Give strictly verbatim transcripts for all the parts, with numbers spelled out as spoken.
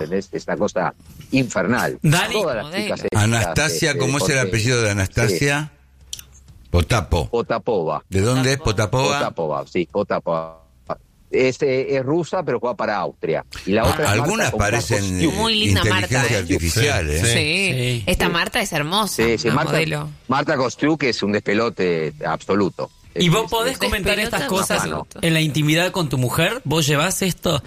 Es esta cosa infernal. Dani, Todas las chicas estas, Anastasia, este, ¿cómo es el porque- apellido de Anastasia? Potapo. Potapova. ¿De dónde es Potapova? Potapova, sí, Potapova. Es, eh, es rusa, pero juega para Austria. Y la otra es Algunas Marta con parecen Carlos eh, Stu. Muy linda inteligencia Marta, ¿eh? artificial, ¿eh? Sí. Sí. Esta Marta es hermosa. Sí, sí, una Marta, modelo. Marta Kostiuk es un despelote absoluto. ¿Y Es- vos es- podés es- comentar Despelota estas cosas mano. en la intimidad con tu mujer? ¿Vos llevás esto?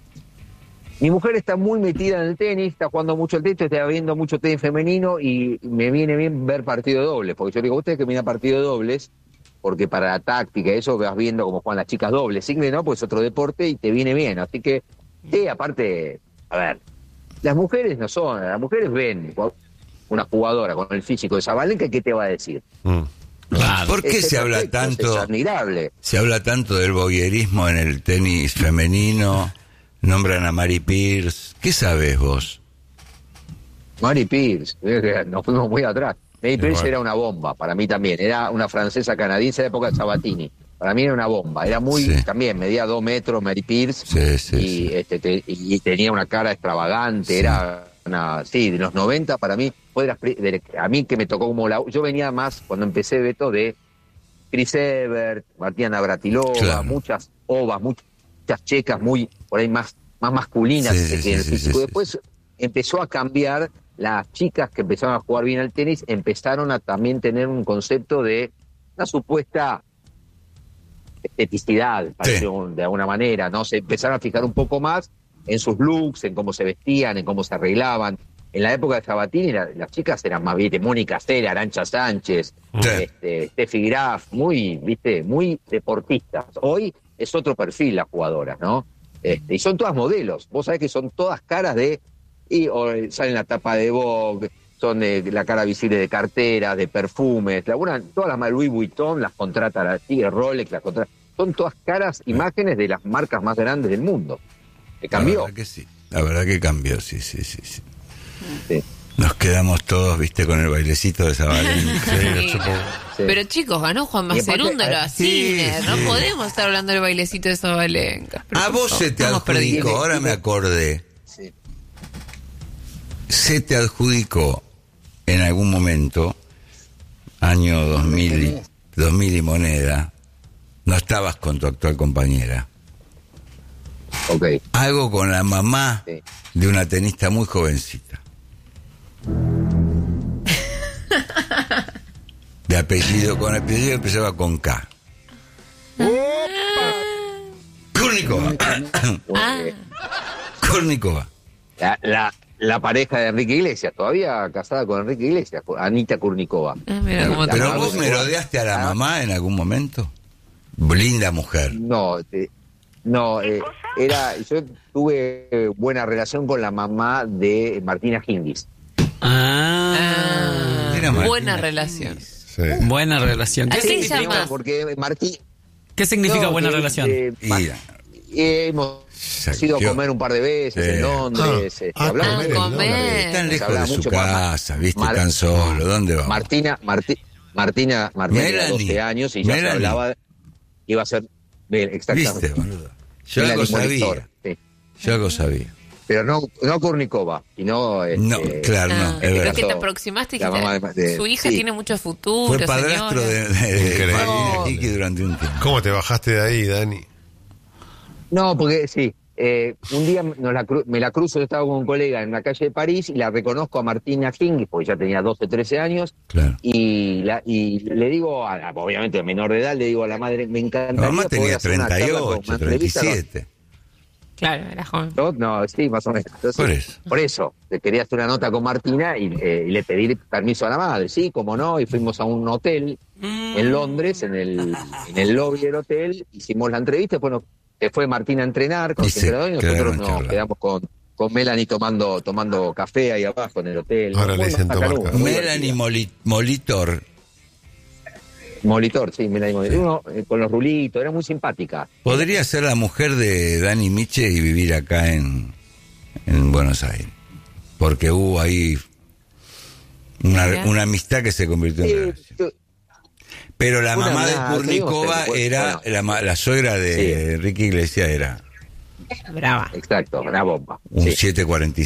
Mi mujer está muy metida en el tenis, está jugando mucho el tenis, está viendo mucho tenis femenino y me viene bien ver partido de dobles, porque yo le digo a ustedes que mira partido de dobles, porque para la táctica y eso vas viendo cómo juegan las chicas dobles, single no, pues es otro deporte y te viene bien, así que, sí, aparte, a ver, las mujeres no son, las mujeres ven una jugadora con el físico de Sabalenka, ¿qué te va a decir? Mm. ¿Por qué Ese se habla perfecto, Es tanto, admirable. se habla tanto del voyerismo en el tenis femenino? Nombran a Mary Pierce. ¿Qué sabes vos? Mary Pierce, eh, nos fuimos muy atrás. Mary Pierce Bueno. era una bomba, para mí también. Era una francesa canadiense de la época de Sabatini. Para mí era una bomba. Era muy, Sí. también, medía dos metros Mary Pierce. Sí, sí, y, sí. Este, te- y tenía una cara extravagante. Sí. Era una, sí, de los noventa para mí, fue de las pri- de- a mí que me tocó como la. Yo venía más, cuando empecé, Beto, de Chris Evert, Martina Navratilova, Claro. muchas ovas, muchas checas muy, por ahí más, más masculinas. Sí, que sí, tienen sí, el sí, físico. sí, Después empezó a cambiar. Las chicas que empezaron a jugar bien al tenis empezaron a también tener un concepto de una supuesta esteticidad, pareció, de alguna manera, ¿no? Se empezaron a fijar un poco más en sus looks, en cómo se vestían, en cómo se arreglaban. En la época de Sabatini, la- las chicas eran más, viste, Mónica Cera, Arancha Sánchez, Sí. este, Steffi Graf, muy, viste, muy deportistas. Hoy es otro perfil las jugadoras, ¿no? Este, y son todas modelos. Vos sabés que son todas caras de... Y o, eh, salen la tapa de Vogue, son de, de la cara visible de carteras, de perfumes. La, una, todas las Louis Vuitton las contrata la Tigre, Rolex las contrata. Son todas caras, imágenes de las marcas más grandes del mundo. Que La cambió. verdad que sí. La verdad que cambió, sí, sí, sí, sí. Sí. Nos quedamos todos, viste, con el bailecito de Sabalenka. Sí, supongo. Sí. Pero chicos, ganó Juan Y aparte, Macerúndolo ah, así, sí, no sí. podemos estar hablando del bailecito de Sabalenka. Pero, A por vos favor, se te estamos perdidos. adjudicó, ahora me acordé, Sí. se te adjudicó en algún momento, año dos mil, dos mil y moneda, no estabas con tu actual compañera, Ok. algo con la mamá Sí. de una tenista muy jovencita. De apellido, con apellido empezaba con K. Kurnikova. Ah, Eh, Kurnikova. La, la, la pareja de Enrique Iglesias, todavía casada con Enrique Iglesias, Anita Kurnikova. ah, mira cómo te Pero mamá vos de- merodeaste a la Ah. mamá en algún momento. Linda mujer. No, te- no, eh, era, yo tuve eh, buena relación con la mamá de Martina Hingis. Ah, Era Martina buena relación. Sí. buena relación. ¿Qué Así se significa, llama. Porque Martín... ¿qué significa no, buena que, relación? eh, Y- Ma- eh, hemos Saqueó. ido a comer un par de veces Sí. en Londres. este, Ah, hablamos comer en mucho. comer. Londres. Están Se lejos hablaba de su mucho con Mar- casa, viste, Mar- tan solo. ¿Dónde vamos? Martina, Marti- Martina, Martina tenía Melanie. doce años y ya se Melanie. hablaba, iba a ser, bien, exactamente. Viste, boludo. Yo Melanie algo Molitor, sabía. sí. Yo algo sabía. Pero no, no Kurnikova, sino... Este, No, claro, no, Ah, es creo verdad. que te aproximaste y La dijiste, mamá de- de- su hija sí. tiene mucho futuro, Fue padrastro señora. de, de, de Increíble. Martina Kiki durante un tiempo. ¿Cómo te bajaste de ahí, Dani? No, porque sí. eh, un día nos la cru- me la cruzo, yo estaba con un colega en la calle de París y la reconozco a Martina Hingis, porque ya tenía doce, trece años, Claro. y, la, y le digo, a la- obviamente menor de edad, le digo a la madre, me La encantaría mamá poder tenía hacer una treinta y charla con- ocho, una treinta y entrevista con- siete. Claro, era joven. ¿No? No, sí, más o menos. Entonces, Por eso. Por eso, le quería hacer una nota con Martina y, eh, y le pedí permiso a la madre, sí, como no, y fuimos a un hotel en Londres, en el, en el lobby del hotel, hicimos la entrevista, bueno, se fue Martina a entrenar con Y su se entrenador y nosotros quedaron nos charlando. quedamos con, con Melanie tomando, tomando café ahí abajo en el hotel. Ahora le Muy dicen tomar macanudo, café. muy Melanie divertida. Moli- Molitor. Molitor, sí, Melanie Molitor. Uno, eh, con los rulitos, era muy simpática. Podría ser la mujer de Dani Miche y vivir acá en, en Buenos Aires. Porque hubo ahí una, Mira. una amistad que se convirtió en Sí, relación. yo- Pero la una mamá de más, Kurnikova digo, era, bueno. la, ma- la suegra de Sí. Enrique Iglesias era Brava. Exacto, una bomba. Un Sí. siete cuarenta y